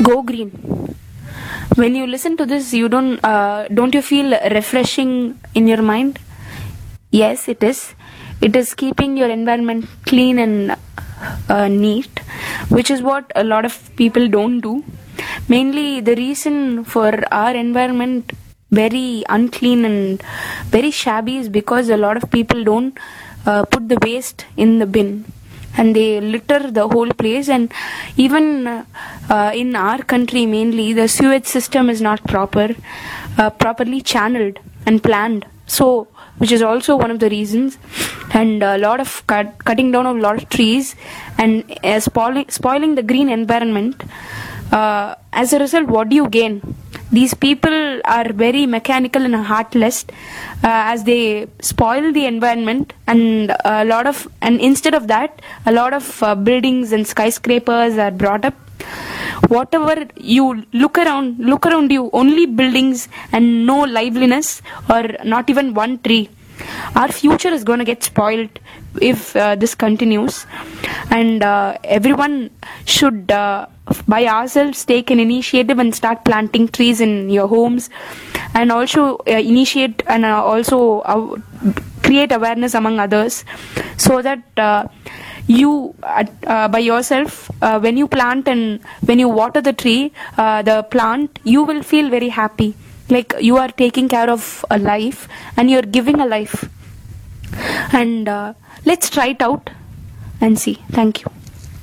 Go green. When you listen to this, you don't you feel refreshing in your mind? Yes, it is. It is keeping your environment clean and neat, which is what a lot of people don't do. Mainly, the reason for our environment very unclean and very shabby is because a lot of people don't put the waste in the bin, and they litter the whole place. And even in our country, mainly the sewage system is not properly channeled and planned, so which is also one of the reasons. And a lot of cutting down of a lot of trees, and spoiling the green environment. As a result, what do you gain? These people are very mechanical and heartless, as they spoil the environment, and instead of that, a lot of buildings and skyscrapers are brought up. Whatever you look around you, only buildings and no liveliness, or not even one tree. Our future is going to get spoiled if this continues. And everyone should by ourselves take an initiative and start planting trees in your homes, and also initiate and also create awareness among others, so that you by yourself, when you plant and when you water the tree, the plant, you will feel very happy, like you are taking care of a life and you're giving a life. And let's try it out and see. Thank you.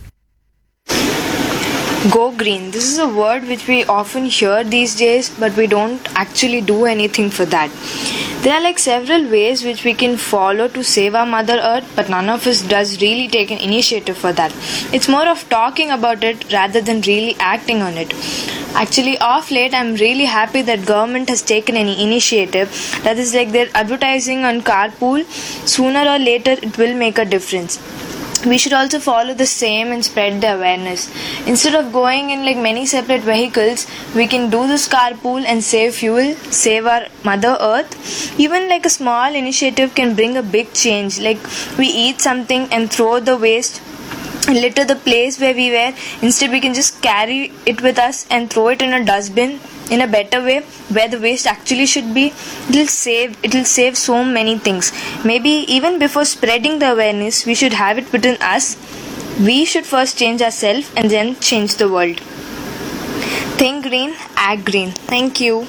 Go green. This is a word which we often hear these days, but we don't actually do anything for that. There are like several ways which we can follow to save our Mother Earth, but none of us does really take an initiative for that. It's more of talking about it rather than really acting on it. Actually, of late, I'm really happy that government has taken any initiative. That is like they're advertising on carpool. Sooner or later, it will make a difference. We should also follow the same and spread the awareness. Instead of going in like many separate vehicles, we can do this carpool and save fuel, save our Mother Earth. Even like a small initiative can bring a big change. Like we eat something and throw the waste and litter the place where we were. Instead, we can just carry it with us and throw it in a dustbin in a better way where the waste actually should be. It'll save so many things. Maybe even before spreading the awareness, we should have it within us. We should first change ourselves and then change the world. Think green, act green. Thank you.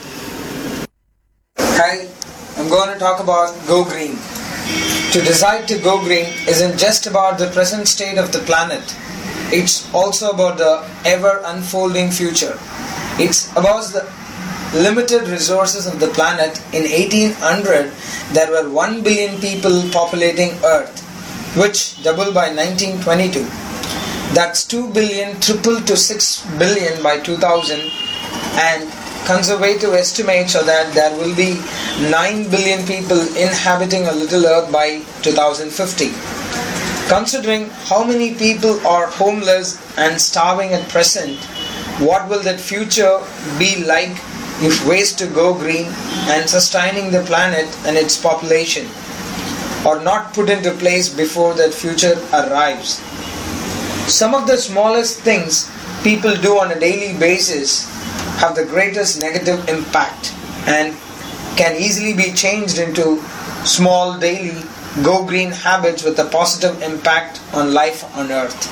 Hi, I'm going to talk about Go Green. To decide to go green isn't just about the present state of the planet. It's also about the ever unfolding future. It's about the limited resources of the planet. In 1800, there were 1 billion people populating Earth, which doubled by 1922. That's 2 billion tripled to 6 billion by 2000, and conservative estimates are that there will be 9 billion people inhabiting a little Earth by 2050. Considering how many people are homeless and starving at present, what will that future be like if ways to go green and sustaining the planet and its population are not put into place before that future arrives? Some of the smallest things people do on a daily basis have the greatest negative impact and can easily be changed into small daily go green habits with a positive impact on life on Earth.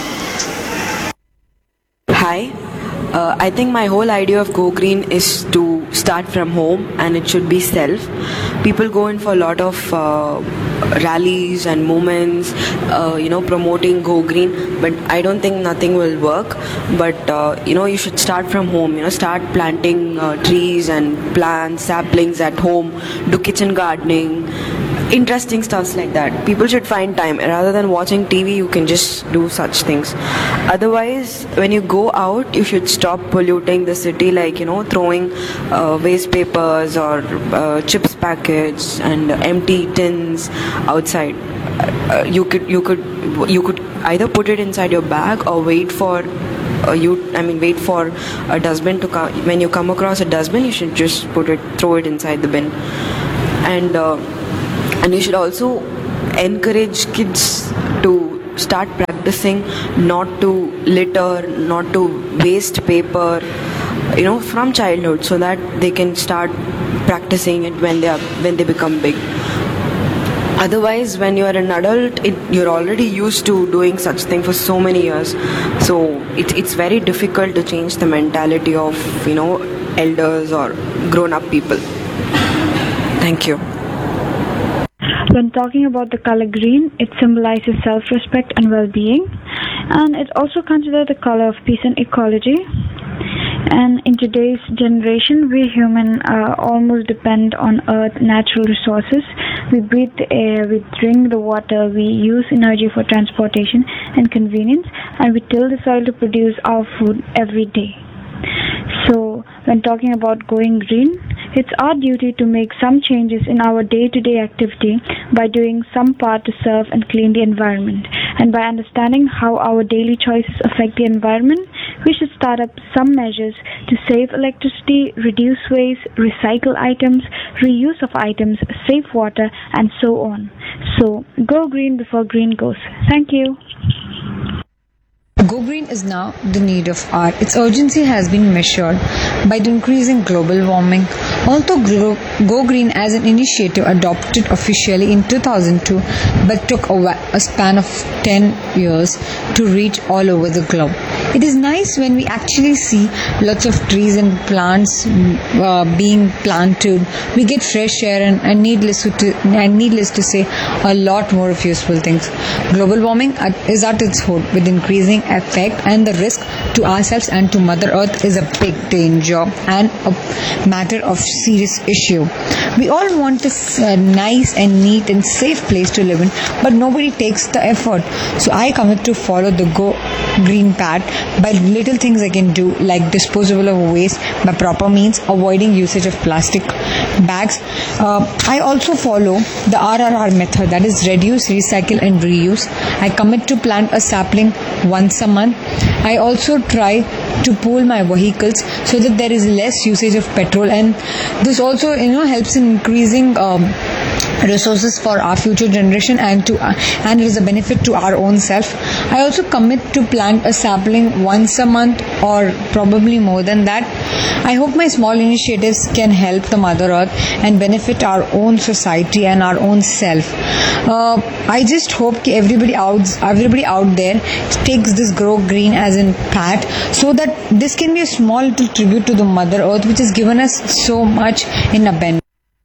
Hi. I think my whole idea of Go Green is to start from home, and it should be self. People go in for a lot of rallies and movements, promoting Go Green, but I don't think nothing will work. But you should start from home. Start planting trees and plants, saplings at home. Do kitchen gardening. Interesting stuffs like that. People should find time. Rather than watching TV, you can just do such things. Otherwise, when you go out, you should stop polluting the city, like throwing waste papers or chips packets and empty tins outside. You could either put it inside your bag or wait for wait for a dustbin to come. When you come across a dustbin, you should just throw it inside the bin. And you should also encourage kids to start practicing practicing not to litter, not to waste paper, from childhood, so that they can start practicing it when they become big. Otherwise, when you are an adult, you're already used to doing such thing for so many years. So it's very difficult to change the mentality of elders or grown-up people. Thank you. When talking about the color green, it symbolizes self-respect and well-being, and it's also considered the color of peace and ecology. And in today's generation, we humans almost depend on Earth's natural resources. We breathe the air, we drink the water, we use energy for transportation and convenience, and we till the soil to produce our food every day. So, when talking about going green, it's our duty to make some changes in our day-to-day activity by doing some part to serve and clean the environment. And by understanding how our daily choices affect the environment, we should start up some measures to save electricity, reduce waste, recycle items, reuse of items, save water, and so on. So, go green before green goes. Thank you. Go Green is now the need of hour. Its urgency has been measured by the increasing global warming. Although Go Green as an initiative adopted officially in 2002 but took a span of 10 years to reach all over the globe. It is nice when we actually see lots of trees and plants being planted. We get fresh air and needless to say a lot more of useful things. Global warming is at its hood with increasing effect, and the risk to ourselves and to Mother Earth is a big danger and a matter of serious issue. We all want a nice and neat and safe place to live in, but nobody takes the effort. So I commit to follow the Go Green path by little things I can do, like disposable of waste by proper means, avoiding usage of plastic bags. I also follow the RRR method, that is reduce, recycle and reuse. I commit to plant a sapling once a month. I also try to pool my vehicles so that there is less usage of petrol, and this also helps in increasing resources for our future generation, and it is a benefit to our own self. I also commit to plant a sapling once a month or probably more than that. I hope my small initiatives can help the Mother Earth and benefit our own society and our own self. I just hope everybody out there takes this Grow Green as in path, so that this can be a small little tribute to the Mother Earth, which has given us so much in abundance.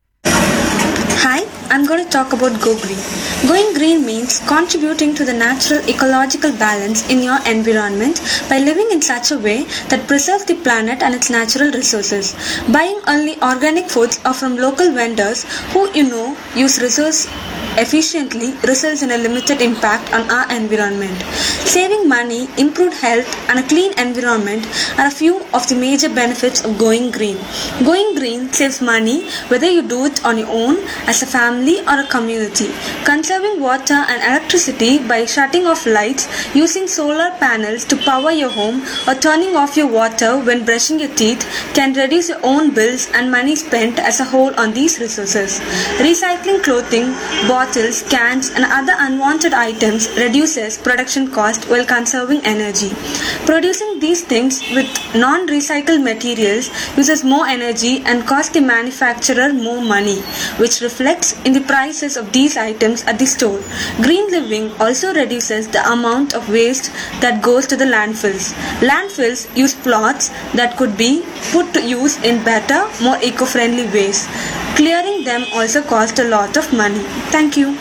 Hi, I'm going to talk about Go Green. Going green means contributing to the natural ecological balance in your environment by living in such a way that preserves the planet and its natural resources. Buying only organic foods or from local vendors who use resource efficiently results in a limited impact on our environment. Saving money, improved health, and a clean environment are a few of the major benefits of going green. Going green saves money whether you do it on your own, as a family, or a community. Conserving water and electricity by shutting off lights, using solar panels to power your home, or turning off your water when brushing your teeth can reduce your own bills and money spent as a whole on these resources. Recycling clothing, bottles, cans, and other unwanted items reduces production cost while conserving energy. Producing these things with non-recycled materials uses more energy and costs the manufacturer more money, which reflects in the prices of these items at the store. Green living also reduces the amount of waste that goes to the landfills. Landfills use plots that could be put to use in better, more eco-friendly ways. Clearing them also costs a lot of money. Thank you.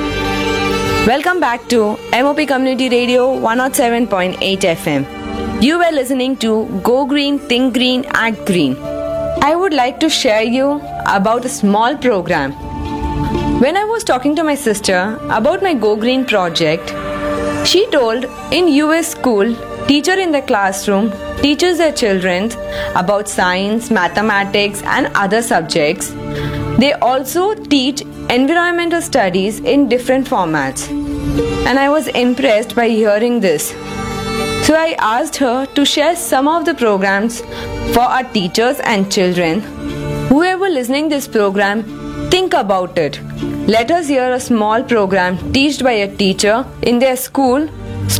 Welcome back to MOP Community Radio 107.8 FM. You were listening to Go Green, Think Green, Act Green. I would like to share you about a small program. When I was talking to my sister about my Go Green project, she told in US school, teacher in the classroom teaches their children about science, mathematics and other subjects. They also teach environmental studies in different formats. And I was impressed by hearing this. So I asked her to share some of the programs for our teachers and children. Whoever listening this program, think about it. Let us hear a small program taught by a teacher in their school